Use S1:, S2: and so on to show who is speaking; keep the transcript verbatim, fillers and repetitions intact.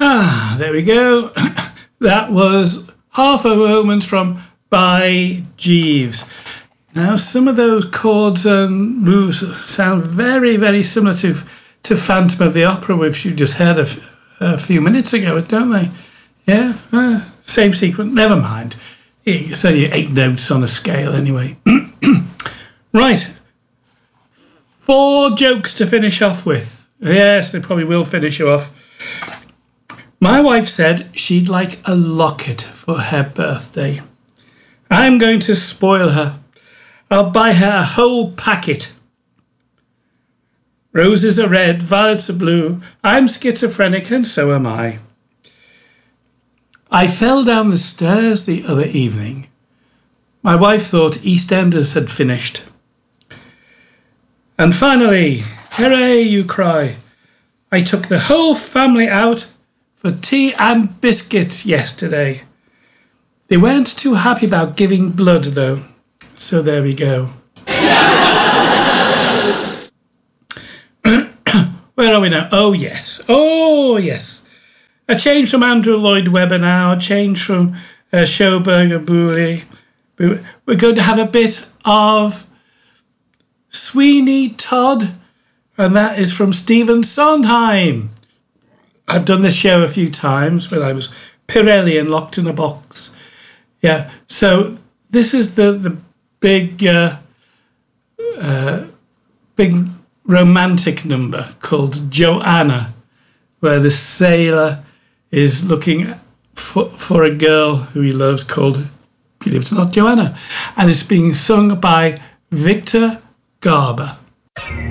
S1: Ah, there we go. That was Half a Moment from By Jeeves. Now, some of those chords and moves sound very, very similar to to Phantom of the Opera, which you just heard a, f- a few minutes ago, don't they? Yeah, uh, same sequence. Never mind. It's only eight notes on a scale anyway. Right. Four jokes to finish off with. Yes, they probably will finish you off. My wife said she'd like a locket for her birthday. I'm going to spoil her. I'll buy her a whole packet. Roses are red, violets are blue. I'm schizophrenic and so am I. I fell down the stairs the other evening. My wife thought EastEnders had finished. And finally, hooray, you cry. I took the whole family out for tea and biscuits yesterday. They weren't too happy about giving blood, though. So there we go. Where are we now? Oh, yes. Oh, yes. A change from Andrew Lloyd Webber now. A change from uh, Schoberger Booley. We're going to have a bit of Sweeney Todd. And that is from Stephen Sondheim. I've done this show a few times when I was Pirelli and Locked in a Box. Yeah. So this is the, the big, uh, uh, big romantic number called Joanna, where the sailor is looking for, for a girl who he loves called, believe it or not, Joanna. And it's being sung by Victor Garber.